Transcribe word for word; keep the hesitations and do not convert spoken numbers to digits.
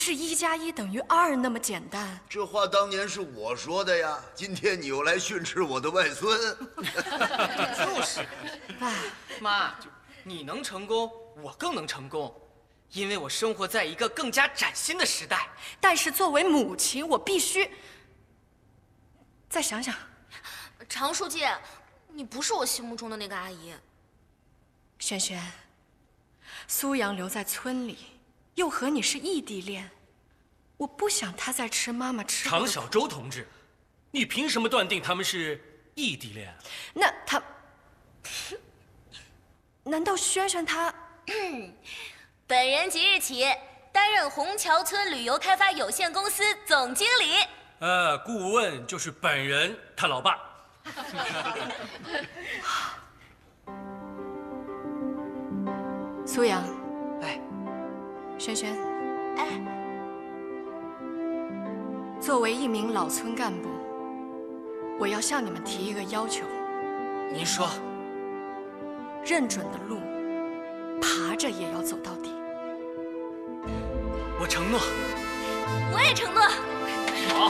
是一加一等于二那么简单。 这话当年是我说的呀，今天你又来训斥我的外孙。 就是， 爸妈，你能成功，我更能成功，因为我生活在一个更加崭新的时代。 但是作为母亲，我必须再想想。 常书记，你不是我心目中的那个阿姨。 轩轩，苏阳留在村里，又和你是异地恋，我不想他再吃妈妈吃过的苦。 常小周同志，你凭什么断定他们是异地恋？ 那他，难道轩轩他？ 本人即日起担任虹桥村旅游开发有限公司总经理。 呃，顾问就是本人他老爸。 苏阳， 哎， 轩轩， 哎， 作为一名老村干部，我要向你们提一个要求： 您说， 认准的路，爬着也要走到底。 我承诺。 我也承诺。